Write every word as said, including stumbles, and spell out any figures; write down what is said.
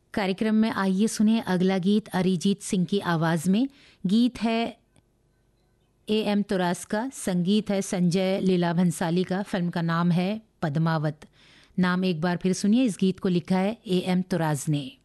कार्यक्रम में आइए सुने अगला गीत अरिजीत सिंह की आवाज़ में। गीत है ए एम तुरास का, संगीत है संजय लीला भंसाली का। फिल्म का नाम है पद्मावत। नाम एक बार फिर सुनिए, इस गीत को लिखा है ए एम तुराज ने।